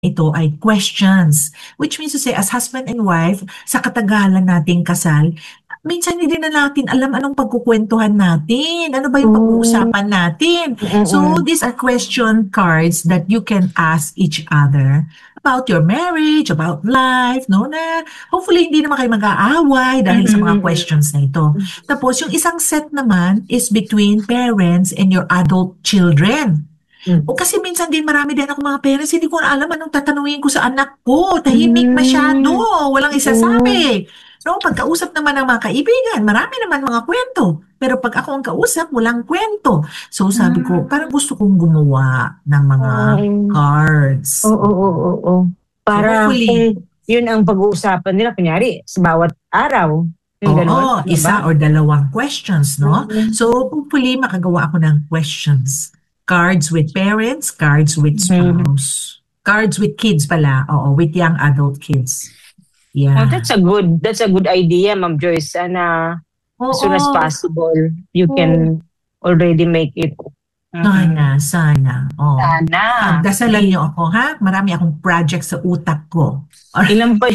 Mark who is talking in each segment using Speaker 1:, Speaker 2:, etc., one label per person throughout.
Speaker 1: ito ay questions. Which means to say, as husband and wife, sa katagalan nating kasal, minsan hindi na natin alam anong pagkukwentuhan natin. Ano ba yung
Speaker 2: Mm,
Speaker 1: pag-uusapan natin? So,
Speaker 2: mm,
Speaker 1: these are question cards that you can ask each other about your marriage, about life, no? Na hopefully hindi naman kayo mag-aaway dahil sa mga
Speaker 2: mm,
Speaker 1: questions na ito. Tapos, yung isang set naman is between parents and your adult children. O
Speaker 2: mm,
Speaker 1: kasi minsan din marami din ako mga parents, hindi ko na alam anong tatanungin ko sa anak ko. Tahimik masyado,
Speaker 2: mm,
Speaker 1: walang
Speaker 2: mm,
Speaker 1: isasabi. No, pagkausap naman ng mga kaibigan, marami naman mga kwento. Pero pag ako ang kausap, walang kwento. So sabi ko, parang gusto kong gumawa ng mga
Speaker 2: mm.
Speaker 1: cards.
Speaker 2: Oo, oo, oo.
Speaker 1: So
Speaker 2: Para
Speaker 1: hopefully,
Speaker 2: kung yun ang pag-uusapan nila, kunyari, sa bawat araw, yung
Speaker 1: oo,
Speaker 2: gano'n, ano ba?
Speaker 1: isa or dalawang questions, no?
Speaker 2: Mm,
Speaker 1: So hopefully makagawa ako ng questions. Cards with parents, cards with
Speaker 2: mm.
Speaker 1: spouse. Cards with kids pala, oo, with young adult kids.
Speaker 2: Oh,
Speaker 1: Yeah.
Speaker 2: that's a good idea, Ma'am Joyce. Sana as soon as
Speaker 1: Oo,
Speaker 2: possible, you
Speaker 1: oo.
Speaker 2: can already make it.
Speaker 1: Sana,
Speaker 2: Mm.
Speaker 1: sana. Oh.
Speaker 2: Sana.
Speaker 1: Pagdasalan niyo ako, ha? Marami akong project sa utak ko.
Speaker 2: Ilan pa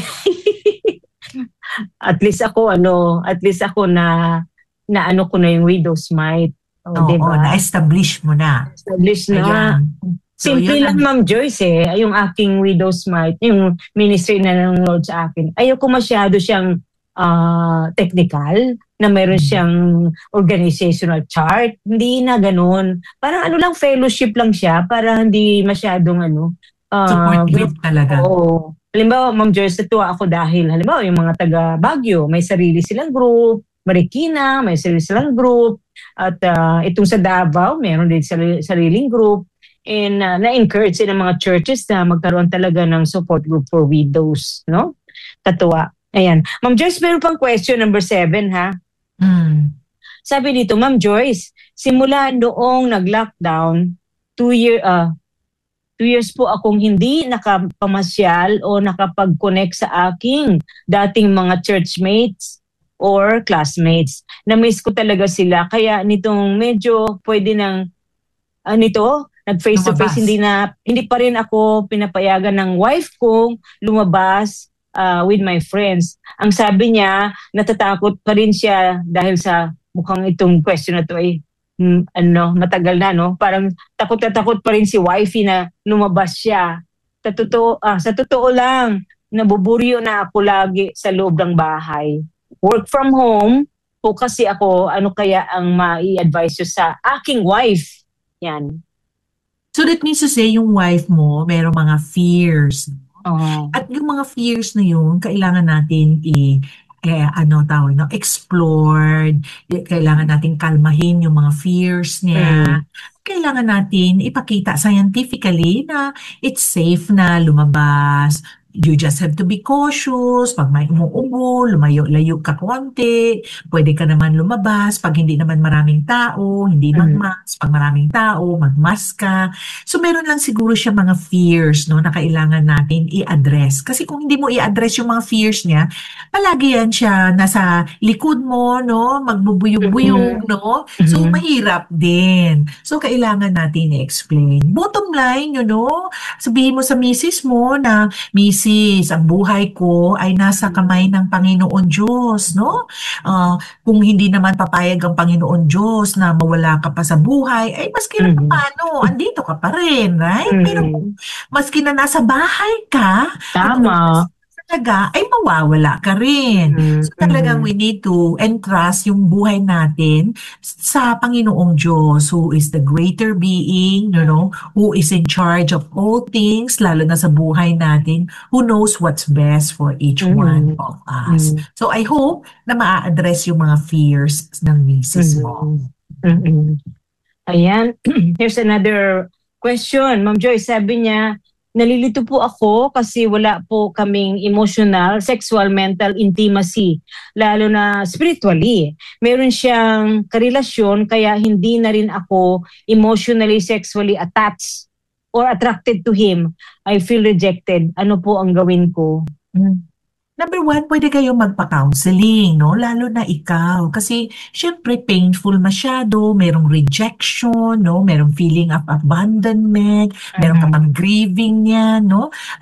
Speaker 2: at least ako na ano ko na yung widow's mite. O, di
Speaker 1: Oo,
Speaker 2: ba?
Speaker 1: na-establish mo na.
Speaker 2: Established na.
Speaker 1: Ayan. So,
Speaker 2: Simple
Speaker 1: yun
Speaker 2: lang,
Speaker 1: ang...
Speaker 2: Ma'am Joyce, yung aking widow's mite, yung ministry na ng Lord sa akin. Ayoko masyado siyang technical, na mayroon siyang organizational chart. Hindi na ganun. Parang ano lang, fellowship lang siya para hindi masyadong
Speaker 1: Support
Speaker 2: group.
Speaker 1: group talaga.
Speaker 2: Oo. Halimbawa, Ma'am Joyce, natuwa ako dahil, halimbawa, yung mga taga Baguio, may sarili silang group. Marikina, may sarili silang group. At itong sa Davao, meron din sariling group. And na-encourage din ng mga churches na magkaroon talaga ng support group for widows, no? Katuwa. Ayan. Ma'am Joyce, meron pang question number 7, ha?
Speaker 1: Mm.
Speaker 2: Sabi dito, Ma'am Joyce, simula noong nag-lockdown, 2 years po akong hindi nakapamasyal o nakapag-connect sa aking dating mga churchmates or classmates. Na-miss ko talaga sila. Kaya nitong medyo pwede nang nag-face-to-face,
Speaker 1: Lumabas.
Speaker 2: hindi pa rin ako pinapayagan ng wife kong lumabas with my friends. Ang sabi niya, natatakot pa rin siya dahil sa mukhang itong question na to ay matagal na, no? Parang takot na takot pa rin si wifey na lumabas siya. Sa totoo lang, nabuburyo na ako lagi sa loob ng bahay. Work from home po kasi ako, ano kaya ang mai-advise nyo sa aking wife? Yan.
Speaker 1: So that means to say, yung wife mo, merong mga fears.
Speaker 2: Oh.
Speaker 1: At yung mga fears na yun, kailangan natin explored. Kailangan natin kalmahin yung mga fears niya.
Speaker 2: Mm.
Speaker 1: Kailangan natin ipakita scientifically na it's safe na lumabas. You just have to be cautious. Pag may umuubo, lumayo-layo ka konti. Pwede ka naman lumabas. Pag hindi naman maraming tao, hindi
Speaker 2: Mm.
Speaker 1: mag-mask. Pag maraming tao, mag-mask ka. So meron lang siguro siya mga fears, no, na kailangan natin i-address. Kasi kung hindi mo i-address yung mga fears niya, palagi yan siya nasa likod mo, no, magbubuyog-buyog,
Speaker 2: Mm.
Speaker 1: no. So
Speaker 2: Mm.
Speaker 1: mahirap din. So kailangan natin i-explain. Bottom line, sabihin mo sa misis mo na, Misis, ang buhay ko ay nasa kamay ng Panginoon Diyos, no? Kung hindi naman papayag ang Panginoon Diyos na mawala ka pa sa buhay, ay maski na
Speaker 2: Mm.
Speaker 1: paano, andito ka pa rin, right? Pero
Speaker 2: Mm.
Speaker 1: maski na nasa bahay ka at
Speaker 2: Tama.
Speaker 1: umalis ka talaga, ay mawawala ka rin.
Speaker 2: Mm.
Speaker 1: So talagang
Speaker 2: Mm.
Speaker 1: we need to entrust yung buhay natin sa Panginoong Diyos who is the greater being, who is in charge of all things, lalo na sa buhay natin, who knows what's best for each one
Speaker 2: Mm.
Speaker 1: of us.
Speaker 2: Mm.
Speaker 1: So I hope na maa-address yung mga fears ng misis mo.
Speaker 2: Mm. Mm. Ayan. Here's another question. Ma'am Joy, sabi niya, nalilito po ako kasi wala po kaming emotional, sexual, mental intimacy, lalo na spiritually. Meron siyang karelasyon kaya hindi na rin ako emotionally, sexually attached or attracted to him. I feel rejected. Ano po ang gawin ko?
Speaker 1: Number one, pwede kayong magpa-counseling, no? Lalo na ikaw. Kasi, syempre, painful masyado. Merong rejection, no? Merong feeling of abandonment. Meron ka pang grieving niya, no?